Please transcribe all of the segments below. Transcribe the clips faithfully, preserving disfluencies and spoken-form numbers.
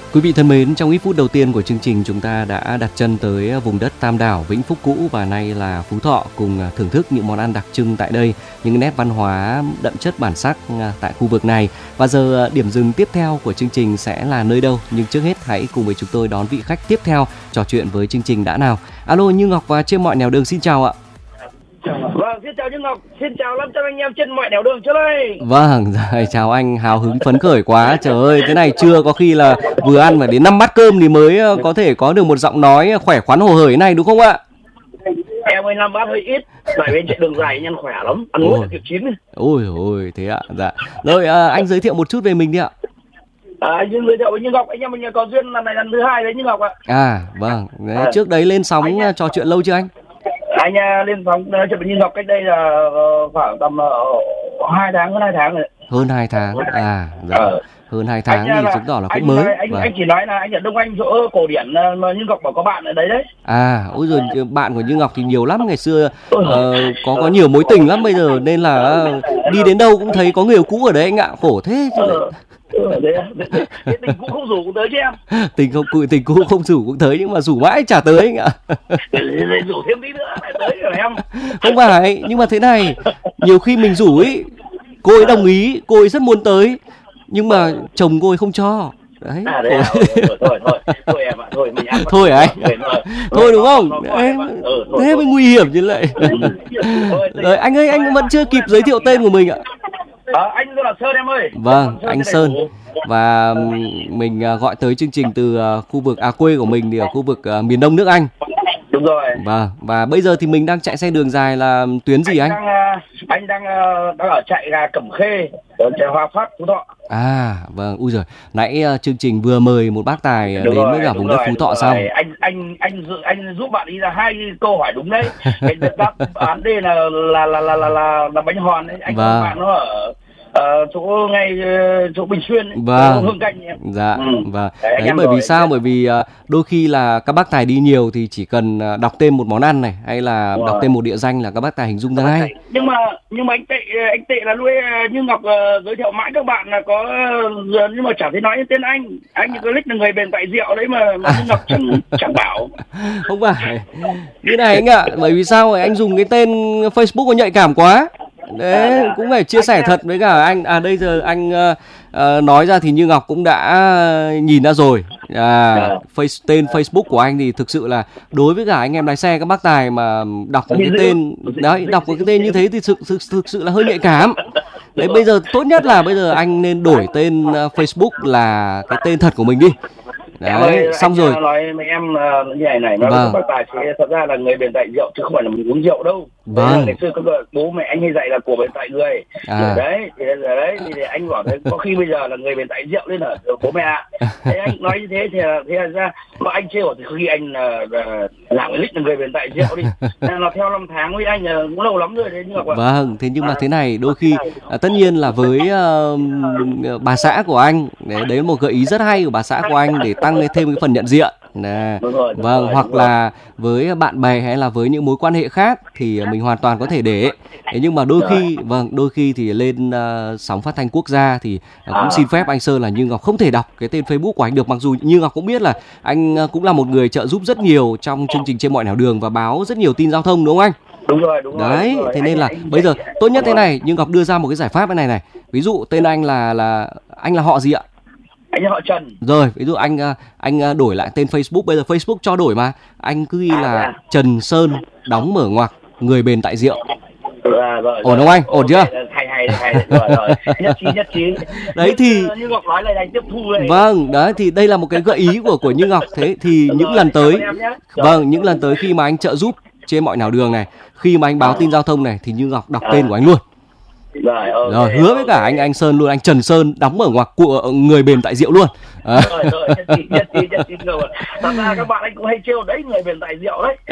Quý vị thân mến, trong ít phút đầu tiên của chương trình chúng ta đã đặt chân tới vùng đất Tam Đảo, Vĩnh Phúc cũ và nay là Phú Thọ, cùng thưởng thức những món ăn đặc trưng tại đây, những nét văn hóa đậm chất bản sắc tại khu vực này. Và giờ điểm dừng tiếp theo của chương trình sẽ là nơi đâu? Nhưng trước hết hãy cùng với chúng tôi đón vị khách tiếp theo trò chuyện với chương trình đã nào. Alo, Như Ngọc và Trên Mọi Nẻo Đường xin chào ạ. Vâng, xin chào Như Ngọc, xin chào năm trăm anh em trên mọi nẻo đường trước đây. Vâng, rồi, chào anh, hào hứng phấn khởi quá. Trời ơi, thế này chưa có khi là vừa ăn phải đến năm bát cơm thì mới có thể có được một giọng nói khỏe khoắn hồ hởi này đúng không ạ? Em ơi, năm bát hơi ít, tại vì chạy đường dài nhân khỏe lắm, ăn muối là kịp chín. Ôi ôi, thế ạ, dạ. Rồi, à, anh giới thiệu một chút về mình đi ạ. À, anh giới thiệu với Như Ngọc, anh em mình có duyên lần này lần thứ hai đấy Như Ngọc ạ. À, vâng, đấy, à, trước đấy lên sóng anh, trò chuyện lâu chưa anh? Anh lên sóng nói chuyện với Như Ngọc cách đây là khoảng tầm uh, hai tháng, hơn hai tháng rồi. Hơn hai tháng, à, dạ. Ờ. Hơn hai tháng anh thì là, chứng tỏ là cũng anh, mới. Anh, vâng. anh chỉ nói là anh ở Đông Anh chỗ cổ điển mà Như Ngọc bảo có bạn ở đấy đấy. À, ôi rồi bạn của Như Ngọc thì nhiều lắm, ngày xưa uh, có có nhiều mối tình lắm bây giờ nên là uh, đi đến đâu cũng thấy có người cũ ở đấy anh ạ, khổ thế chứ. Ờ. Ừ, đấy, đấy, đấy, tình cũ không rủ cũng tới chứ em. Tình không cũ tình cũ không rủ cũng tới, nhưng mà rủ mãi chả tới anh ạ. Rủ thêm tí nữa lại tới rồi em. Không phải, nhưng mà thế này, nhiều khi mình rủ ấy, cô ấy đồng ý, cô ấy rất muốn tới, nhưng mà chồng cô ấy không cho. Đấy. À, đấy à, thôi, thôi, thôi, thôi em ạ, thôi mình ăn thôi anh, thôi, thôi đúng không? Thôi, Đấy, ừ, thôi, thế thôi. mới nguy hiểm chứ lại. Rồi anh ơi, anh vẫn chưa kịp giới thiệu tên của mình ạ. À, anh là Sơn em ơi. Vâng, anh Sơn. Và mình gọi tới chương trình từ khu vực à quê của mình thì ở khu vực miền Đông nước Anh. Đúng rồi. Vâng, và bây giờ thì mình đang chạy xe đường dài là tuyến gì anh? Anh đang, anh đang, đang ở chạy là Cẩm Khê, ở chạy Hòa Phát, Phú Thọ. À, vâng, ui giời, nãy uh, chương trình vừa mời một bác tài đúng đến rồi, với cả vùng đất rồi, Phú Thọ xong. Anh anh anh anh giúp bạn đi ra hai câu hỏi đúng đấy. Cái đáp án D là là là là là là, là bánh hòn ấy, anh vâng. bạn nó ở Uh, chỗ ngay uh, chỗ Bình Xuyên ấy, vâng. Hương Canh em. Dạ, ừ. vâng. Đấy, Đấy, bởi vì sao? Bởi vì uh, đôi khi là các bác tài đi nhiều thì chỉ cần uh, đọc tên một món ăn này hay là Đúng đọc rồi. tên một địa danh là các bác tài hình dung ra ngay. Nhưng mà nhưng mà anh tệ anh tệ là nuôi Như Ngọc uh, giới thiệu mãi các bạn là có uh, nhưng mà chẳng thấy nói tên anh. Anh à. Có lích là người bền tại rượu đấy mà, mà Như Ngọc chẳng chẳng bảo. Không phải. Như này anh ạ, à, bởi vì sao? Anh dùng cái tên Facebook nó nhạy cảm quá. Đấy, cũng phải chia sẻ thật với cả anh. À đây giờ anh uh, uh, nói ra thì Như Ngọc cũng đã nhìn ra rồi. À, face, tên Facebook của anh thì thực sự là đối với cả anh em lái xe các bác tài mà đọc một cái tên đấy, đọc một cái tên như thế thì thực, thực, thực sự là hơi nhạy cảm. Đấy, bây giờ tốt nhất là bây giờ anh nên đổi tên uh, Facebook là cái tên thật của mình đi. Đấy, ơi, xong rồi. Nói với em uh, như này này, nói vâng. Bác tài thì thật ra là người bền tại rượu chứ không phải là mình uống rượu đâu. Vâng. Ngày xưa các bố mẹ anh hay dạy là của bền tại người. À. Đấy, thì đấy thì anh bảo đấy, có khi bây giờ là người bền tại rượu nên là bố mẹ ạ. Thế anh nói như thế thì thế ra mà anh trêu thì khi anh uh, làm cái list là người bền tại rượu đi. Nên là theo năm tháng với anh là cũng lâu lắm rồi đấy nhưng mà vâng, thế nhưng mà thế này đôi khi à, tất nhiên là với uh, bà xã của anh, đấy, đấy là một gợi ý rất hay của bà xã của anh để tăng thêm cái phần nhận diện. Nè, đúng rồi, đúng vâng, rồi, hoặc đúng là với bạn bè hay là với những mối quan hệ khác thì mình hoàn toàn có thể để. Thế nhưng mà đôi khi, vâng, đôi khi thì lên uh, sóng phát thanh quốc gia thì uh, cũng xin phép anh Sơn là Như Ngọc không thể đọc cái tên Facebook của anh được, mặc dù Như Ngọc cũng biết là anh uh, cũng là một người trợ giúp rất nhiều trong chương trình Trên Mọi Nẻo Đường và báo rất nhiều tin giao thông đúng không anh? Đúng rồi, đúng rồi. Đấy, đúng rồi. thế nên là anh, bây giờ anh, tốt nhất thế rồi. này, Như Ngọc đưa ra một cái giải pháp thế này này. Ví dụ tên anh là là anh là họ gì ạ? Anh là họ Trần. Rồi, ví dụ anh anh đổi lại tên Facebook, bây giờ Facebook cho đổi mà. Anh cứ ghi à, là à. Trần Sơn đóng mở ngoặc người bền tại rượu. À, rồi, ổn không anh? Ổn chưa? Hay hay hay rồi rồi. Nhất trí nhất trí. Đấy thì Như Ngọc nói là anh tiếp thu đây. Vâng, đấy thì đây là một cái gợi ý của của Như Ngọc. Thế thì những lần tới, vâng, những lần tới khi mà anh trợ giúp Trên Mọi Nẻo Đường này, khi mà anh báo tin giao thông này thì Như Ngọc đọc tên của anh luôn. Rồi, okay, rồi hứa với okay. cả anh anh Sơn luôn, anh Trần Sơn đóng mở ngoặc của người bền tại rượu luôn. À. Rồi rồi, nhất trí nhất trí nhất trí rồi. Thật ra các bạn anh cũng hay trêu đấy, người bền tại rượu đấy.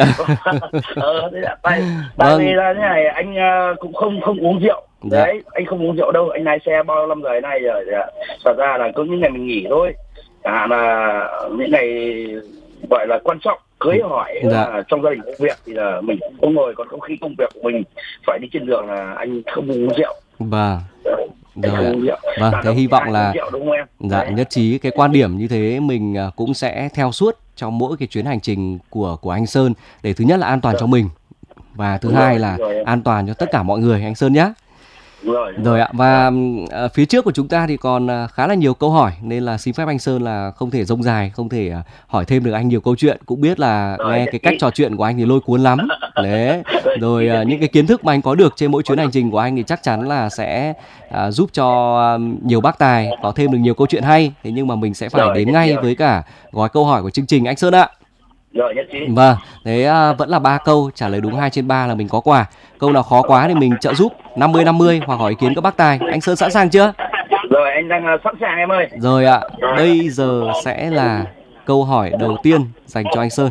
ờ, thế là tại tại vâng. vì là thế này, anh cũng không không uống rượu. Dạ. Đấy, anh không uống rượu đâu, anh lái xe bao năm rồi nay rồi. Thật ra là có những ngày mình nghỉ thôi. À là những ngày gọi là quan trọng, cưới hỏi dạ. là trong gia đình công việc thì là mình không ngồi, còn không khí công việc của mình phải đi trên đường là anh không uống rượu. Vâng. Rồi ạ. Vâng, thế hy vọng là dạ nhất trí cái quan điểm như thế mình cũng sẽ theo suốt trong mỗi cái chuyến hành trình của của anh Sơn, để thứ nhất là an toàn cho mình và thứ hai là an toàn cho tất cả mọi người anh Sơn nhé. Rồi, rồi ạ. Và uh, phía trước của chúng ta thì còn uh, khá là nhiều câu hỏi, nên là xin phép anh Sơn là không thể rông dài, không thể uh, hỏi thêm được anh nhiều câu chuyện. Cũng biết là rồi, nghe cái cách trò chuyện của anh thì lôi cuốn lắm. Đấy. Rồi uh, những cái kiến thức mà anh có được trên mỗi chuyến hành trình của anh thì chắc chắn là sẽ uh, giúp cho uh, nhiều bác tài có thêm được nhiều câu chuyện hay. Thế nhưng mà mình sẽ phải rồi, đến ngay rồi. với cả gói câu hỏi của chương trình anh Sơn ạ. Rồi, nhất trí. Vâng, thế uh, vẫn là ba câu, trả lời đúng hai trên ba là mình có quà. Câu nào khó quá thì mình trợ giúp năm mươi năm mươi hoặc hỏi ý kiến các bác tài. Anh Sơn sẵn sàng chưa? Rồi, anh đang uh, sẵn sàng em ơi. Rồi ạ, bây giờ sẽ là câu hỏi đầu tiên dành cho anh Sơn.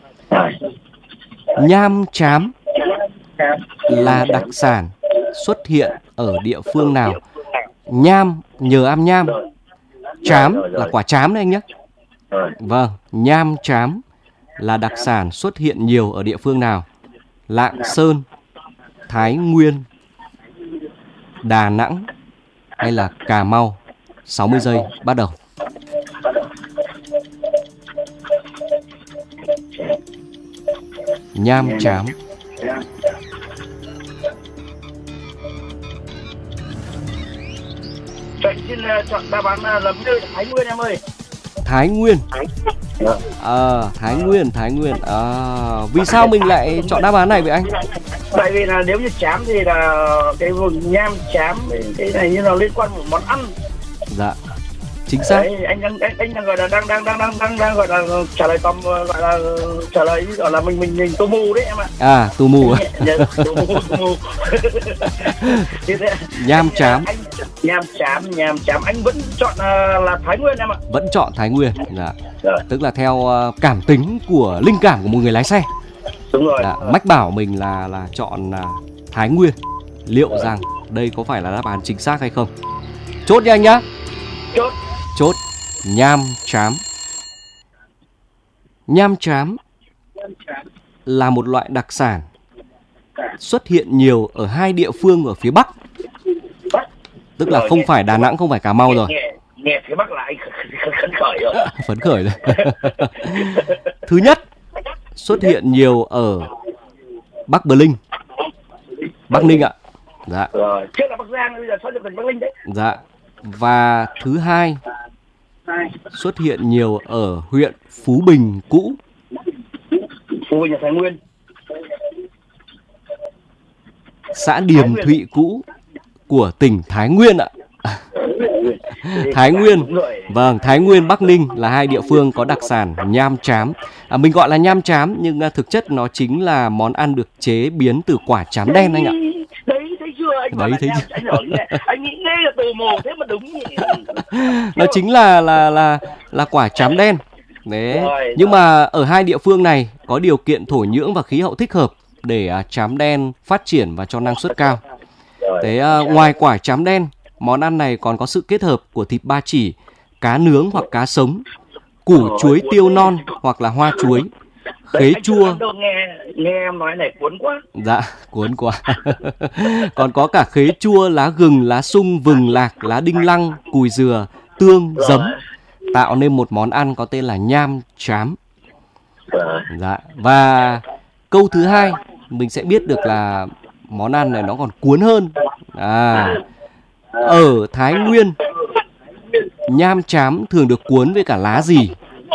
Nham chám là đặc sản xuất hiện ở địa phương nào? Nham, nhờ am nham. Chám là quả chám đấy anh nhé. Vâng, nham chám là đặc sản xuất hiện nhiều ở địa phương nào? Lạng Sơn, Thái Nguyên, Đà Nẵng hay là Cà Mau? sáu mươi giây bắt đầu. Nham chám. Chọn xin chọn đáp án là Thái Nguyên em ơi. Thái Nguyên. À, Thái Nguyên, Thái Nguyên. À, vì sao mình lại chọn đáp án này vậy anh? Tại vì là nếu như chám thì là cái vùng nham chám, cái này như là liên quan một món ăn. Dạ, chính xác. Đấy, anh đang anh, anh đang gọi là đang đang đang đang đang, đang gọi là trả lời tầm gọi là trả lời gọi là mình mình mình tô mù đấy em ạ. À, tô mù. Tô mù, tô mù. Nham chám. Anh, nham chám, nham chám anh vẫn chọn uh, là Thái Nguyên em ạ. Vẫn chọn Thái Nguyên. Dạ. Rồi. Tức là theo uh, cảm tính của linh cảm của một người lái xe. Đúng rồi. Dạ, mách bảo mình là là chọn uh, Thái Nguyên. Liệu rồi. rằng đây có phải là đáp án chính xác hay không? Chốt nha anh nhá. Chốt. Chốt. Nham chám. Nham chám là một loại đặc sản xuất hiện nhiều ở hai địa phương ở phía Bắc. Tức là không phải Đà Nẵng, không phải Cà Mau rồi. Nghe, nghe phía Bắc là anh phấn khởi rồi. Phấn khởi rồi. Thứ nhất, xuất hiện nhiều ở Bắc Bờ Linh, Bắc Ninh ạ. Dạ. Rồi, trước là Bắc Giang, bây giờ xuất hiện thành Bắc Ninh đấy. Dạ. Và thứ hai, xuất hiện nhiều ở huyện Phú Bình cũ. Phú Bình là Thái Nguyên. Xã Điềm Thụy cũ của tỉnh Thái Nguyên ạ. Thái Nguyên, vâng, Thái Nguyên, Bắc Ninh là hai địa phương có đặc sản nham chám. À, mình gọi là nham chám nhưng uh, thực chất nó chính là món ăn được chế biến từ quả chám đen anh ạ. Đấy, thấy chưa? Anh Đấy, thấy chưa? Anh, hỏi, anh nghĩ ngay là từ mồ thế mà đúng nhỉ? Nó chính là là là là quả chám đen. Đấy. Rồi, nhưng rồi. mà ở hai địa phương này có điều kiện thổ nhưỡng và khí hậu thích hợp để uh, chám đen phát triển và cho năng suất cao. Thế uh, ngoài quả chám đen, món ăn này còn có sự kết hợp của thịt ba chỉ, cá nướng hoặc cá sống, củ chuối tiêu non hoặc là hoa chuối, khế chua. Nghe, nghe em nói này cuốn quá. Dạ, cuốn quá. Còn có cả khế chua, lá gừng, lá sung, vừng lạc, lá đinh lăng, cùi dừa, tương, giấm, tạo nên một món ăn có tên là nham chám. Dạ. Và câu thứ hai, mình sẽ biết được là món ăn này nó còn cuốn hơn. À, ở Thái Nguyên, nham chám thường được cuốn với cả lá gì?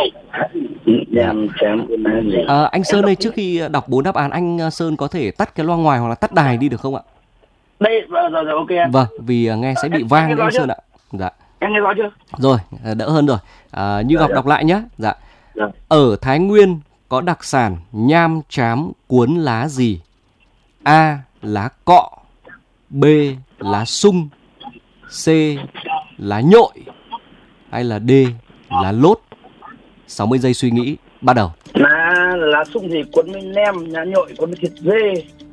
Nham chám với lá gì? À, anh Sơn ơi, trước khi đọc bốn đáp án, anh Sơn có thể tắt cái loa ngoài hoặc là tắt đài đi được không ạ? Đây, rồi, rồi, ok em. Vâng, vì nghe sẽ bị vang đấy anh Sơn ạ. Dạ. Em nghe rõ chưa? Rồi, đỡ hơn rồi. À, Như Ngọc dạ. đọc lại nhé. Dạ. Dạ. Ở Thái Nguyên có đặc sản nham chám cuốn lá gì? A. Lá cọ, B. Lá sung, C. Lá nhội hay là D. Lá lốt? sáu mươi giây suy nghĩ, bắt đầu. Lá, lá sung thì cuốn với nem, lá nhội cuốn với thịt dê.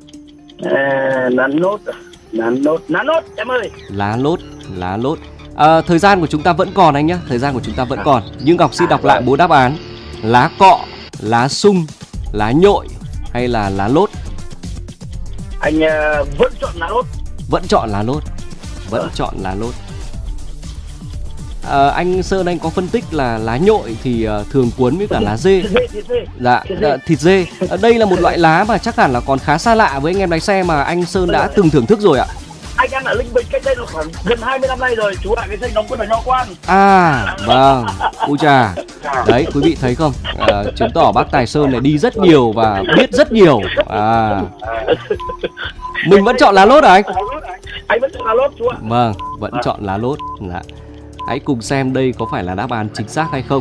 À, lá nốt, lá nốt, lá nốt em ơi. Lá lốt, lá lốt. À, thời gian của chúng ta vẫn còn anh nhé, thời gian của chúng ta vẫn còn. Nhưng Ngọc xin đọc lại bốn đáp án: lá cọ, lá sung, lá nhội hay là lá lốt? Anh uh, vẫn chọn lá lốt. Vẫn chọn lá lốt. vẫn chọn lá lốt. À, anh Sơn anh có phân tích là lá nhội thì uh, thường cuốn với cả lá dê. Dạ, thịt dê. À, đây là một loại lá mà chắc hẳn là còn khá xa lạ với anh em lái xe mà anh Sơn đã từng thưởng thức rồi ạ. Anh ăn ở Linh Bình cách đây là khoảng gần hai mươi năm nay rồi, chú ạ, cái dây nóng quân ở Nho Quan. À, vâng. Ui chà. Đấy, quý vị thấy không? À, chứng tỏ bác Tài Sơn này đi rất nhiều và biết rất nhiều. À. Mình vẫn chọn lá lốt à anh? Anh vẫn chọn lá lốt chú ạ. Vâng, vẫn chọn lá lốt. Dạ. Hãy cùng xem đây có phải là đáp án chính xác hay không.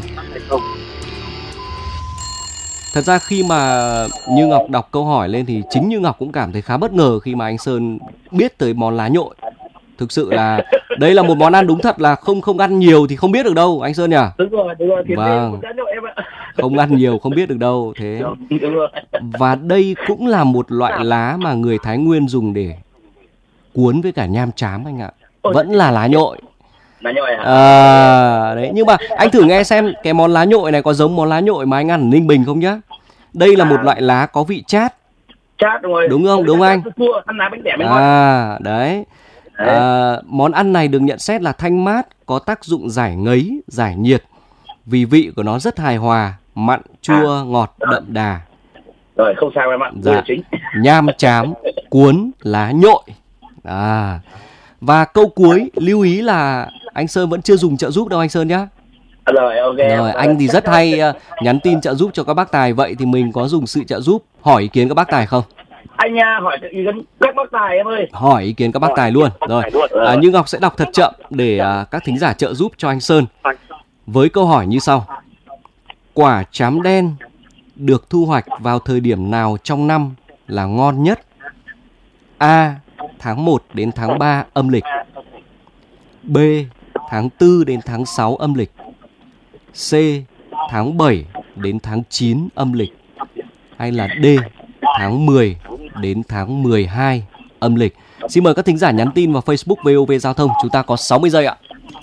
Thật ra khi mà Như Ngọc đọc câu hỏi lên thì chính Như Ngọc cũng cảm thấy khá bất ngờ khi mà anh Sơn biết tới món lá nhội. Thực sự là đây là một món ăn đúng thật là không không ăn nhiều thì không biết được đâu anh Sơn nhỉ? Đúng rồi, đúng rồi. Vâng. Không ăn nhiều không biết được đâu thế. Đúng rồi. Và đây cũng là một loại lá mà người Thái Nguyên dùng để cuốn với cả nham chám anh ạ. Vẫn là lá nhội. Lá nhội hả? À, đấy, nhưng mà anh thử nghe xem cái món lá nhội này có giống món lá nhội mà anh ăn ở Ninh Bình không nhá. Đây là một loại lá có vị chát. Chát rồi. Đúng không? Đúng anh? Ăn lá bánh bẻ mới ngon. À, đấy. À, món ăn này được nhận xét là thanh mát, có tác dụng giải ngấy, giải nhiệt. Vì vị của nó rất hài hòa, mặn, chua, ngọt, đậm đà. Rồi, không sao em ạ. Dạ. Chính. Nham chám, cuốn, lá nhội. À. Và câu cuối lưu ý là anh Sơn vẫn chưa dùng trợ giúp đâu anh Sơn nhá. Rồi, ok. Rồi, anh thì rất hay uh, nhắn tin trợ giúp cho các bác tài. Vậy thì mình có dùng sự trợ giúp hỏi ý kiến các bác tài không? Anh uh, hỏi ý kiến các bác tài em ơi. Hỏi ý kiến các bác tài luôn. Rồi, à, Như Ngọc sẽ đọc thật chậm để uh, các thính giả trợ giúp cho anh Sơn. Với câu hỏi như sau. Quả trám đen được thu hoạch vào thời điểm nào trong năm là ngon nhất? A. Tháng một đến tháng ba âm lịch. B. Tháng tư đến tháng sáu âm lịch. C. Tháng bảy đến tháng chín âm lịch. Hay là D. Tháng mười đến tháng mười hai âm lịch. Xin mời các thính giả nhắn tin vào Facebook vê o vê Giao thông. Chúng ta có sáu mươi giây ạ.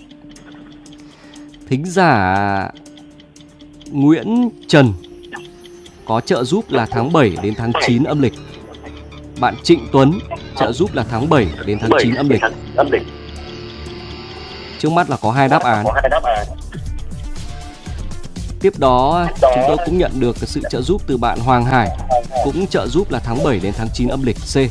Thính giả Nguyễn Trần có trợ giúp là tháng bảy đến tháng chín âm lịch. Bạn Trịnh Tuấn trợ giúp là tháng bảy đến tháng chín âm lịch. Trước mắt là có hai đáp án. Tiếp đó chúng tôi cũng nhận được sự trợ giúp từ bạn Hoàng Hải, cũng trợ giúp là tháng bảy đến tháng chín âm lịch. C.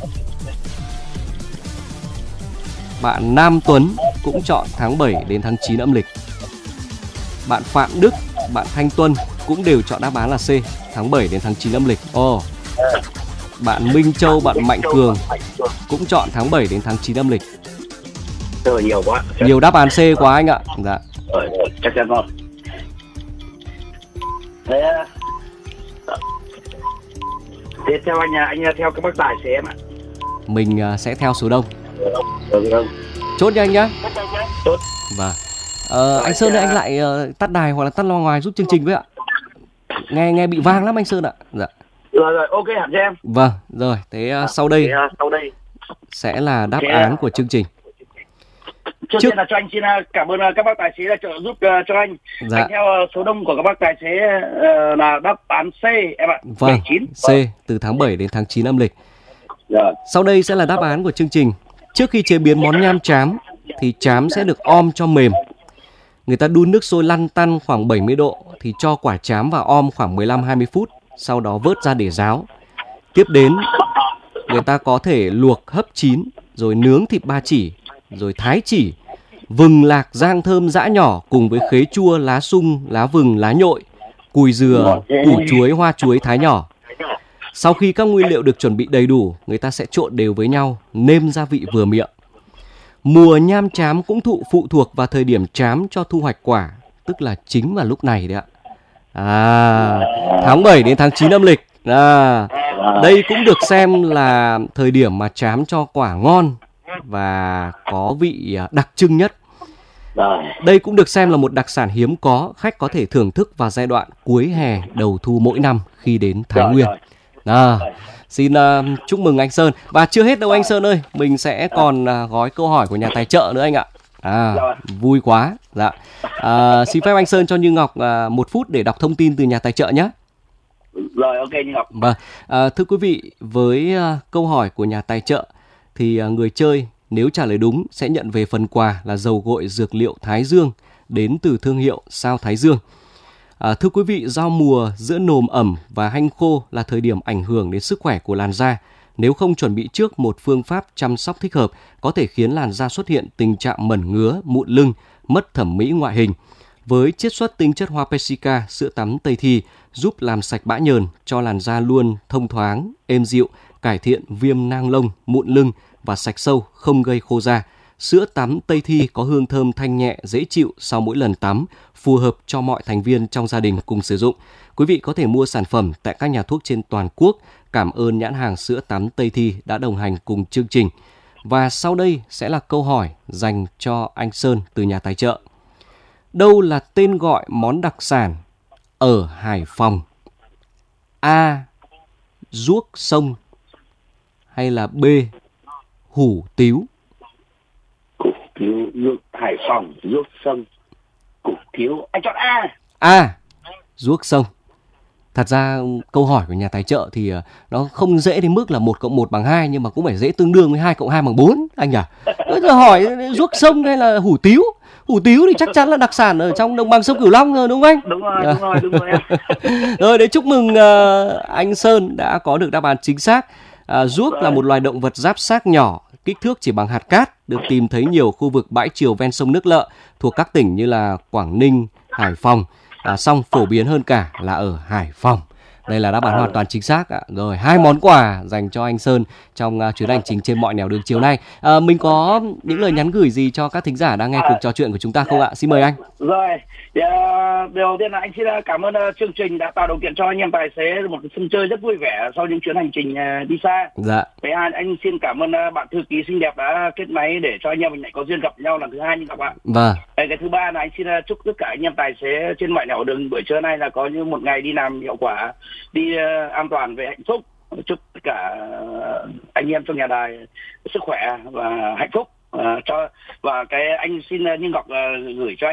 Bạn Nam Tuấn cũng chọn tháng bảy đến tháng chín âm lịch. Bạn Phạm Đức, bạn Thanh Tuân cũng đều chọn đáp án là C, tháng bảy đến tháng chín âm lịch. Ồ. Oh. Bạn Minh Châu, bạn Mạnh Cường cũng chọn tháng bảy đến tháng chín âm lịch. Trời, nhiều quá. Nhiều đáp án C quá anh ạ. Dạ. Rồi, chắc chắn rồi. Thế, thế theo anh, anh theo các bác tài sẽ em ạ. Mình sẽ theo số đông. Được không? Chốt nha anh nhá. Chốt. Vâng. Ờ, anh Sơn ơi, anh lại uh, tắt đài hoặc là tắt loa ngoài giúp chương trình với ạ. Nghe nghe bị vang lắm anh Sơn ạ. Dạ. Rồi rồi, ok hẳn cho em. Vâng, rồi, thế uh, sau đây thế, uh, sau đây sẽ là đáp thế, án của chương trình. Trước tiên là cho anh xin cảm ơn các bác tài xế đã trợ giúp uh, cho anh. Dạ. Anh theo uh, số đông của các bác tài xế uh, là đáp án C em ạ. Vâng, C, từ tháng bảy đến tháng chín âm lịch. Rồi. Sau đây sẽ là đáp án của chương trình. Trước khi chế biến món nham chám thì chám sẽ được om cho mềm. Người ta đun nước sôi lăn tăn khoảng bảy mươi độ thì cho quả chám vào om khoảng mười lăm đến hai mươi phút, sau đó vớt ra để ráo. Tiếp đến, người ta có thể luộc hấp chín, rồi nướng thịt ba chỉ, rồi thái chỉ, vừng lạc rang thơm giã nhỏ cùng với khế chua, lá sung, lá vừng, lá nhội, cùi dừa, củ chuối, hoa chuối thái nhỏ. Sau khi các nguyên liệu được chuẩn bị đầy đủ, người ta sẽ trộn đều với nhau, nêm gia vị vừa miệng. Mùa nham chám cũng thụ phụ thuộc vào thời điểm chám cho thu hoạch quả, tức là chính vào lúc này đấy ạ. À, tháng bảy đến tháng chín âm lịch. À, đây cũng được xem là thời điểm mà chám cho quả ngon và có vị đặc trưng nhất. Đây cũng được xem là một đặc sản hiếm có, khách có thể thưởng thức vào giai đoạn cuối hè đầu thu mỗi năm khi đến Thái Nguyên. À, xin uh, chúc mừng anh Sơn. Và chưa hết đâu anh Sơn ơi, mình sẽ còn uh, gói câu hỏi của nhà tài trợ nữa anh ạ. À, vui quá. Dạ. À, xin phép anh Sơn cho Như Ngọc uh, một phút để đọc thông tin từ nhà tài trợ nhé. Rồi, ok Như Ngọc. Vâng, à, thưa quý vị, với uh, câu hỏi của nhà tài trợ thì uh, người chơi Nếu trả lời đúng sẽ nhận về phần quà là dầu gội dược liệu Thái Dương đến từ thương hiệu Sao Thái Dương. À, thưa quý vị, giao mùa giữa nồm ẩm và hanh khô là thời điểm ảnh hưởng đến sức khỏe của làn da. Nếu không chuẩn bị trước một phương pháp chăm sóc thích hợp, có thể khiến làn da xuất hiện tình trạng mẩn ngứa, mụn lưng, mất thẩm mỹ ngoại hình. Với chiết xuất tinh chất hoa Persica, sữa tắm Tây Thi giúp làm sạch bã nhờn, cho làn da luôn thông thoáng, êm dịu, cải thiện viêm nang lông, mụn lưng và sạch sâu, không gây khô da. Sữa tắm Tây Thi có hương thơm thanh nhẹ, dễ chịu sau mỗi lần tắm, phù hợp cho mọi thành viên trong gia đình cùng sử dụng. Quý vị có thể mua sản phẩm tại các nhà thuốc trên toàn quốc. Cảm ơn nhãn hàng sữa tắm Tây Thi đã đồng hành cùng chương trình. Và sau đây sẽ là câu hỏi dành cho anh Sơn từ nhà tài trợ. Đâu là tên gọi món đặc sản ở Hải Phòng? A. Ruốc sông hay là B. Hủ tiếu? Củ tiếu ruốc Hải Phòng, ruốc sông, củ tiếu. Anh chọn A. A. Ruốc sông. Thật ra câu hỏi của nhà tài trợ thì nó không dễ đến mức là một cộng một bằng hai, nhưng mà cũng phải dễ tương đương với hai cộng hai bằng bốn anh nhỉ. Bây giờ hỏi ruốc sông hay là hủ tiếu? Hủ tiếu thì chắc chắn là đặc sản ở trong đồng bằng sông Cửu Long rồi đúng không anh? Đúng rồi, đúng rồi, đúng rồi. Rồi, để chúc mừng uh, anh Sơn đã có được đáp án chính xác. Uh, ruốc là một loài động vật giáp xác nhỏ, kích thước chỉ bằng hạt cát, được tìm thấy nhiều khu vực bãi triều ven sông Nước Lợ thuộc các tỉnh như là Quảng Ninh, Hải Phòng. À, song phổ biến hơn cả là ở Hải Phòng. Đây là đáp án hoàn toàn chính xác ạ. Rồi, hai món quà dành cho anh Sơn trong uh, chuyến hành trình trên mọi nẻo đường chiều nay. À, mình có những lời nhắn gửi gì cho các thính giả đang nghe cuộc trò chuyện của chúng ta không ạ? Xin mời anh. Rồi, uh, đầu tiên là anh xin cảm ơn uh, chương trình đã tạo điều kiện cho anh em tài xế một cái sân chơi rất vui vẻ sau những chuyến hành trình uh, đi xa. Dạ. Thứ hai, anh xin cảm ơn uh, bạn thư ký xinh đẹp đã kết máy để cho anh em mình lại có duyên gặp nhau lần thứ hai như gặp ạ. Vâng. Cái thứ ba là anh xin uh, chúc tất cả anh em tài xế trên mọi nẻo đường buổi trưa nay là có như một ngày đi làm hiệu quả, đi uh, an toàn về hạnh phúc. Chúc tất cả uh, anh em trong nhà đài sức khỏe và hạnh phúc. Uh, cho và cái anh xin uh, Như Ngọc uh, gửi cho anh